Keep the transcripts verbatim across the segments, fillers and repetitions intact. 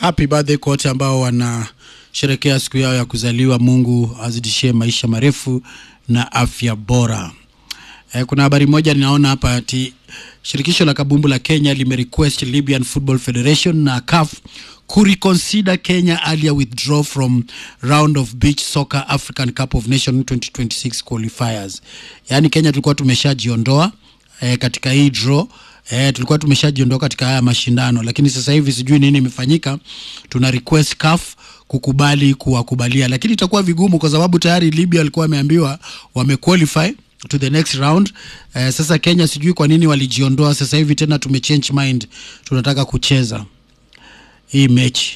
happy birthday kwa wote ambao wanasherehekea siku yao ya kuzaliwa. Mungu azidishie maisha marefu na afya bora. Eh, kuna habari moja ninaona hapa ati shirikisho la kabumbu la Kenya limerequest Libyan Football Federation na C A F kureconsider Kenya earlier withdraw from round of beach soccer African Cup of Nations twenty twenty-six qualifiers. Yani Kenya tulikuwa tumeshajiondoa eh, katika hii draw. Eh, tulikuwa tumeshajiondoa katika haya mashindano, lakini sasa hivi sijui nini imefanyika. Tuna request C A F kukubali kuwakubalia, lakini itakuwa vigumu kwa sababu tayari Libya walikuwa wameambiwa wamequalify to the next round. Uh, sasa Kenya sijui kwa nini walijiondoa. Sasa hivi tena tumechange mind, tunataka kucheza hii mechi.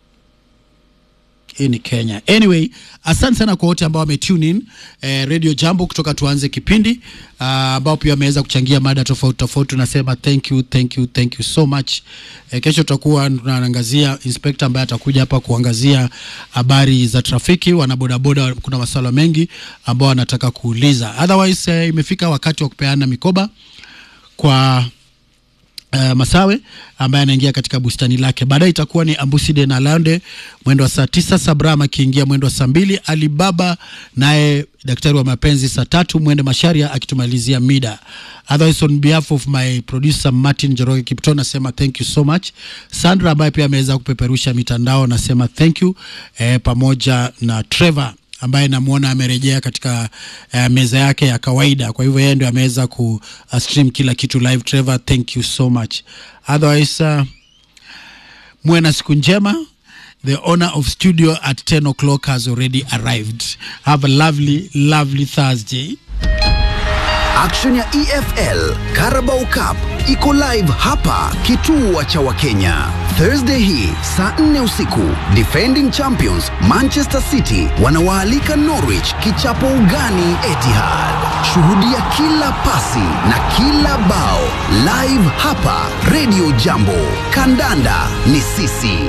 Hii ni Kenya. Anyway, asante sana kwa wote ambao wametune in eh, Radio Jambo kutoka tuanze kipindi, ambao uh, pia wameweza kuchangia mada tofauti tofauti. Tunasema thank you, thank you, thank you so much. Eh, kesho tutakuwa tunaangazia inspector ambaye atakuja hapa kuangazia habari za trafiki. Wanabodaboda kuna masuala mengi ambao wanataka kuuliza. Otherwise eh, imefika wakati wa kupeana mikoba kwa Uh, Masawe ambaye anaingia katika bustani lake. Baadaye itakuwa ni Ambuside na Lande mwendo wa saa tisa, Sabrama kiingia mwendo wa saa mbili, Alibaba naye daktari wa mapenzi saa tatu, Mwende Masharia akitumalizia mida. Otherwise, on behalf of my producer Martin Joroge Kipto nasema thank you so much. Sandra ambaye pia ameweza kupeperusha mitandao nasema thank you, eh, pamoja na Trevor ambaye namuona amerejea katika uh, meza yake ya kawaida. Kwa hivyo yeye ndio ameweza ku uh, stream kila kitu live. Trevor, thank you so much. Otherwise, uh, muwe na siku njema. The owner of studio at ten o'clock has already arrived. Have a lovely, lovely Thursday. Action ya E F L Carabao Cup iko live hapa kituo cha Wakenya. Thursday hii saa nne usiku, defending champions Manchester City wanawaalika Norwich kichapo ugani Etihad. Shuhudia kila pasi na kila bao live hapa Radio Jambo. Kandanda ni sisi.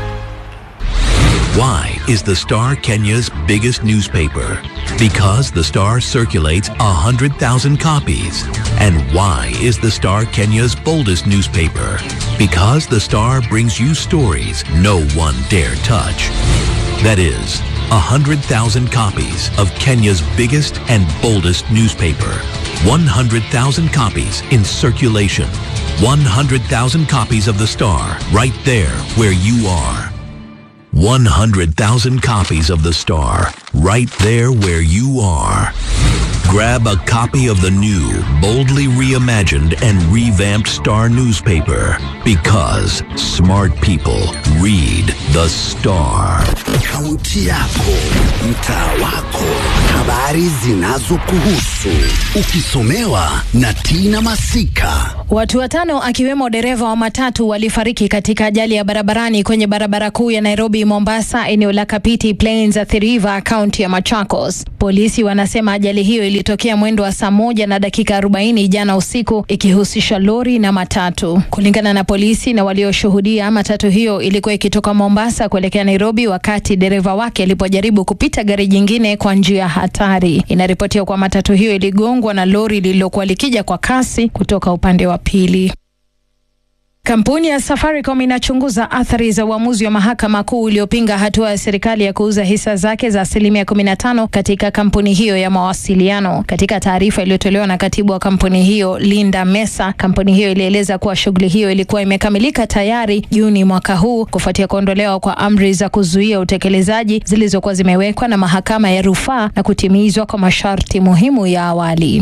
Why is the Star Kenya's biggest newspaper? Because the Star circulates one hundred thousand copies. And why is the Star Kenya's boldest newspaper? Because the Star brings you stories no one dare touch. That is, one hundred thousand copies of Kenya's biggest and boldest newspaper. one hundred thousand copies in circulation. one hundred thousand copies of the Star right there where you are. one hundred thousand copies of the Star, right there where you are. Grab a copy of the new, boldly reimagined and revamped Star newspaper, because smart people read the Star. Kaunti yako, mtaa wako, habari zinazokuhusu, ukisomewa na Tina Masika. Watu watano akiwemo dereva wa matatu walifariki katika ajali ya barabarani kwenye barabara kuu ya Nairobi Mombasa, eneo la Kapiti Plains, Athi River, kaunti ya Machakos. Polisi wanasema ajali hiyo ilitokea mwendo wa saa moja na dakika arobaini jana usiku, ikihusisha lori na matatu. Kulingana na polisi na walioshuhudia, matatu hiyo ilikuwa ikitoka Mombasa kuelekea Nairobi wakati dereva wake alipojaribu kupita gari jingine kwa njia hatari. Inaripotiwa kwa matatu hiyo iligongwa na lori lililokuwa likija kwa kasi kutoka upande wa pili. Kampuni ya Safaricom inachunguza athari za uamuzi wa mahakama kuu uliopinga hatua ya serikali ya kuuza hisa zake za asilimia kumi na tano katika kampuni hiyo ya mawasiliano. Katika taarifa iliyotolewa na katibu wa kampuni hiyo Linda Mesa, kampuni hiyo ilieleza kuwa shughuli hiyo ilikuwa imekamilika tayari Juni mwaka huu kufuatia kuondolewa kwa amri za kuzuia utekelezaji zilizokuwa zimewekwa na mahakama ya rufaa na kutimizwa kwa masharti muhimu ya awali.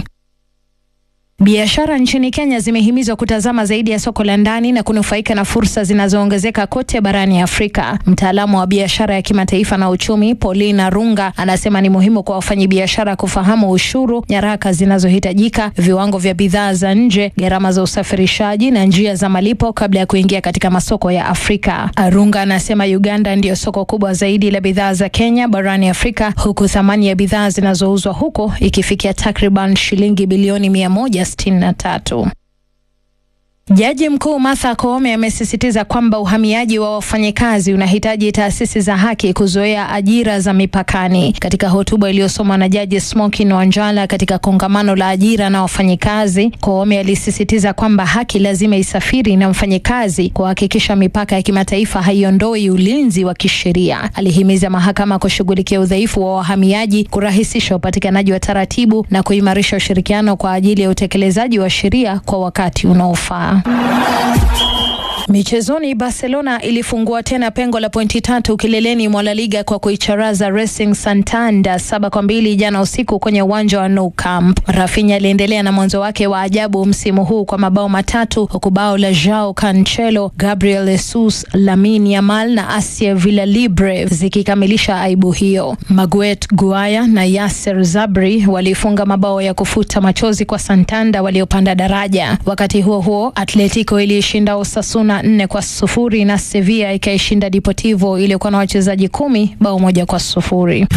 Biashara nchini Kenya zimehimizwa kutazama zaidi ya soko la ndani na kunufaika na fursa zinazoongezeka kote barani Afrika. Mtaalamu wa biashara ya kimataifa na uchumi Paulina Runga anasema ni muhimu kwa wafanyabiashara kufahamu ushuru, nyaraka zinazohitajika, viwango vya bidhaa za nje, gharama za usafirishaji na njia za malipo kabla ya kuingia katika masoko ya Afrika. Runga anasema Uganda ndio soko kubwa zaidi la bidhaa za Kenya barani Afrika, huku thamani ya bidhaa zinazouzwa huko ikifikia takriban shilingi bilioni mia moja sitini na tatu. Jaji Mkuu Martha Koome amesisitiza kwamba uhamiaji wa wafanyikazi unahitaji taasisi za haki kuzoea ajira za mipakani. Katika hotuba iliyosomwa na Jaji Smokin Wanjala katika kongamano la ajira na wafanyikazi, Koome alisisitiza kwamba haki lazima isafiri na mfanyikazi kuhakikisha mipaka ya kimataifa haiondoi ulinzi wa kisheria. Alihimiza mahakama kushughulikia udhaifu wa wahamiaji, kurahisisha upatikanaji wa taratibu na kuimarisha ushirikiano kwa ajili ya utekelezaji wa sheria kwa wakati unaofaa. Michezoni, Barcelona ilifungua tena pengo la pointi tatu kileleni mwa La Liga kwa kuicharaza Racing Santander saba kwa mbili jana usiku kwenye uwanja wa Nou Camp. Rafinha aliendelea na mwanzo wake wa ajabu msimu huu kwa mabao matatu, huku bao la Joao Cancelo, Gabriel Jesus, Lamine Yamal na Asia Villalibre zikikamilisha aibu hiyo. Maguet Guaya na Yasser Zabri walifunga mabao ya kufuta machozi kwa Santander waliopanda daraja. Wakati huo huo, Atletico ilishinda Osasuna nne kwa sufuri na Sevilla ikaishinda Deportivo iliyokuwa na wachezaji kumi bao moja kwa sufuri.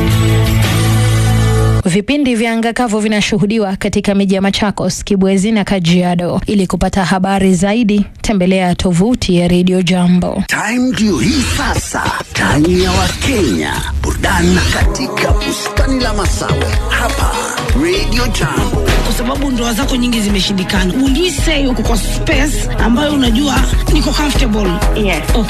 Vipindi vya angakavu vinashuhudiwa katika miji ya Machakos, Kibwezi na Kajiado. Ili kupata habari zaidi, tembelea tovuti ya Radio Jambo. Time ndio hii sasa. Time ya Wakenya. Burudani katika bustani la Masawe. Hapa Radio Jambo. Kwa sababu ndoa zako nyingi zimeshindikana. Will you say uko kwa space ambayo unajua niko comfortable? Yes. Okay.